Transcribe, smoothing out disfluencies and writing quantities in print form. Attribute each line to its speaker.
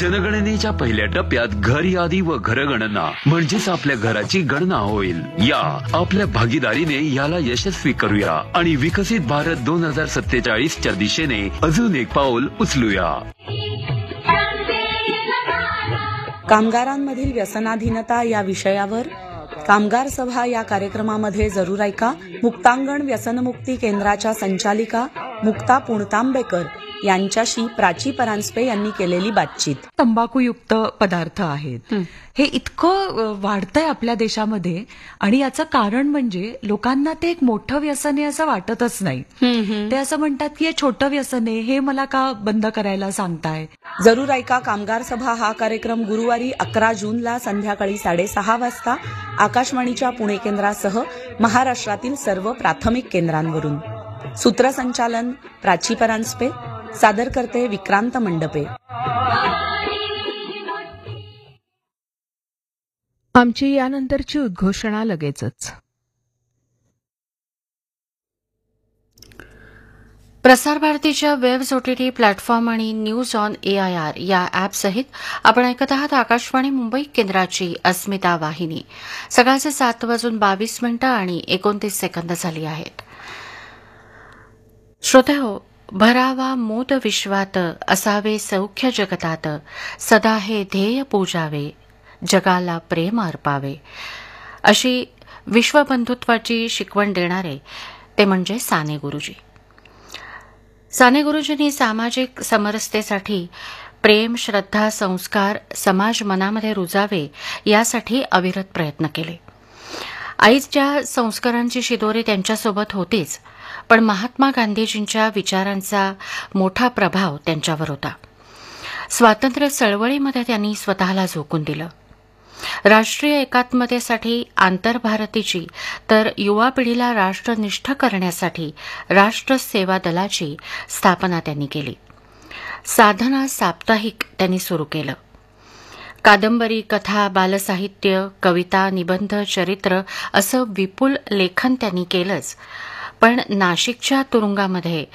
Speaker 1: जनगणनेच्या पहिल्या टप्प्यात घर यादी व घरगणना म्हणजेच आपल्या घराची गणना होईल. या आपल्या भागीदारीने याला यशस्वी करूया आणि विकसित भारत 2047च्या दिशेने अजून एक पाऊल उचलूया.
Speaker 2: कामगारांमधील व्यसनाधीनता या विषयावर कामगार सभा या कार्यक्रमामध्ये जरूर ऐका. मुक्तांगण व्यसनमुक्ती केंद्राच्या संचालिका मुक्ता पुणतांबेकर यांच्याशी प्राची परांजपे यांनी केलेली बातचीत.
Speaker 3: तंबाखूयुक्त पदार्थ आहेत हे इतकं वाढतंय आपल्या देशामध्ये आणि याचं कारण म्हणजे लोकांना ते एक मोठं व्यसन आहे असं वाटतच नाही. ते असं म्हणतात की हे छोटं व्यसन आहे, हे मला का बंद करायला सांगताय.
Speaker 2: जरूर ऐका कामगार सभा हा कार्यक्रम गुरुवारी 11 जूनला संध्याकाळी 6:30 वाजता आकाशवाणीच्या पुणे केंद्रासह महाराष्ट्रातील सर्व प्राथमिक केंद्रांवरून. सूत्रसंचालन प्राची परांजपे, सादर करते विक्रांत मंडपे.
Speaker 4: आमची यानंतरची उद्घोषणा लगेचच.
Speaker 5: प्रसार भारतीच्या वेब्स ओटीटी प्लॅटफॉर्म आणि न्यूज ऑन AIR या ॲपसहित आपण ऐकत आहात आकाशवाणी मुंबई केंद्राची अस्मिता वाहिनी. सकाळचे 7:22 आणि 29 सेकंद झाली आहेत. श्रोतेहो, भरावा मोद विश्वात असावे सौख्य जगतात, सदा हे ध्येय पूजावे, जगाला प्रेम अर्पावे, अशी विश्वबंधुत्वाची शिकवण देणारे ते म्हणजे साने गुरुजी. साने गुरुजींनी सामाजिक समरसतेसाठी प्रेम, श्रद्धा, संस्कार समाज मनामध्ये रुजावे यासाठी अविरत प्रयत्न केले. आईच्या संस्कारांची शिदोरी त्यांच्यासोबत होतीच, पण महात्मा गांधीजींच्या विचारांचा मोठा प्रभाव त्यांच्यावर होता. स्वातंत्र्य चळवळीमध्ये त्यांनी स्वतःला झोकून दिलं. राष्ट्रीय एकात्मतेसाठी आंतरभारतीची तर युवा पिढीला राष्ट्रनिष्ठ करण्यासाठी राष्ट्र सेवा दलाची स्थापना त्यांनी केली. साधना साप्ताहिक त्यांनी सुरू केलं. कादंबरी, कथा, बालसाहित्य, कविता, निबंध, चरित्र असं विपुल लेखन त्यांनी केलंच, पण नाशिकच्या तुरुंगामध्ये